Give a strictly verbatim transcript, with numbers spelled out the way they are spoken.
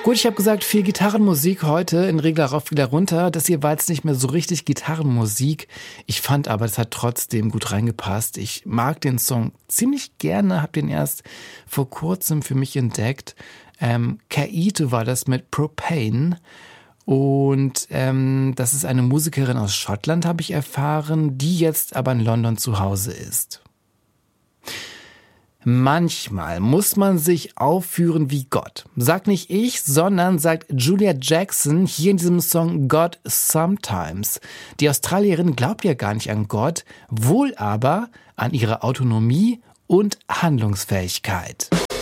Gut, ich habe gesagt, viel Gitarrenmusik heute, in Regler rauf, wieder runter. Das hier war jetzt nicht mehr so richtig Gitarrenmusik. Ich fand aber, es hat trotzdem gut reingepasst. Ich mag den Song ziemlich gerne, habe den erst vor kurzem für mich entdeckt. Ähm, Kaito war das mit Propane. Und ähm, das ist eine Musikerin aus Schottland, habe ich erfahren, die jetzt aber in London zu Hause ist. Manchmal muss man sich aufführen wie Gott. Sagt nicht ich, sondern sagt Julia Jackson hier in diesem Song God Sometimes. Die Australierin glaubt ja gar nicht an Gott, wohl aber an ihre Autonomie und Handlungsfähigkeit.